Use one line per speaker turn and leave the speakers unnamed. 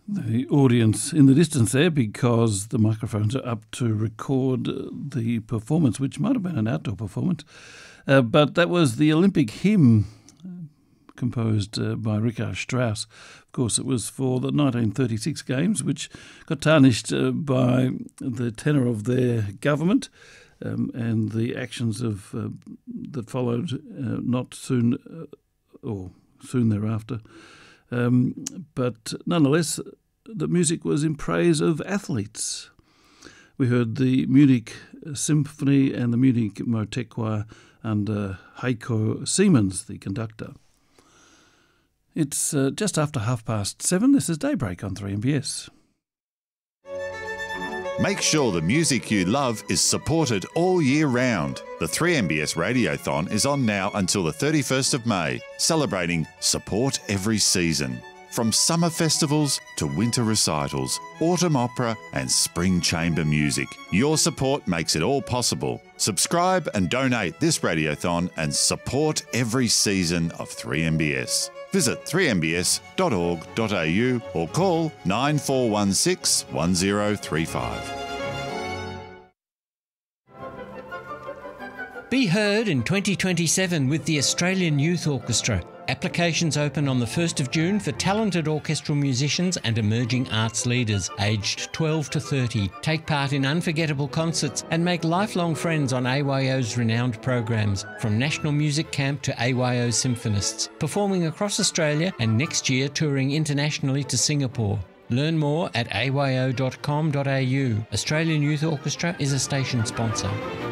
the audience in the distance there because the microphones are up to record the performance, which might have been an outdoor performance. But that was the Olympic hymn composed by Richard Strauss. Of course, it was for the 1936 Games, which got tarnished by the tenor of their government and the actions of that followed not soon or soon thereafter. But nonetheless, the music was in praise of athletes. We heard the Munich Symphony and the Munich Motet Choir under Heiko Siemens, the conductor. It's just after 7:30. This is Daybreak on 3MBS.
Make sure the music you love is supported all year round. The 3MBS Radiothon is on now until the 31st of May, celebrating Support Every Season. From summer festivals to winter recitals, autumn opera and spring chamber music, your support makes it all possible. Subscribe and donate this radiothon and support every season of 3MBS. Visit 3mbs.org.au or call 9416 1035.
Be heard in 2027 with the Australian Youth Orchestra. Applications open on the 1st of June for talented orchestral musicians and emerging arts leaders aged 12 to 30. Take part in unforgettable concerts and make lifelong friends on AYO's renowned programs, from National Music Camp to AYO Symphonists, performing across Australia and next year touring internationally to Singapore. Learn more at ayo.com.au. Australian Youth Orchestra is a station sponsor.